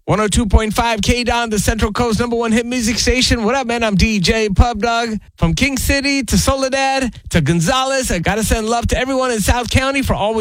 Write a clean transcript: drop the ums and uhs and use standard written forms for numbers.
102.5 K-Don, the Central Coast #1 hit music station. What up, man? I'm DJ Pub Dog. From King City to Soledad to Gonzales, I gotta send love to everyone in South County for always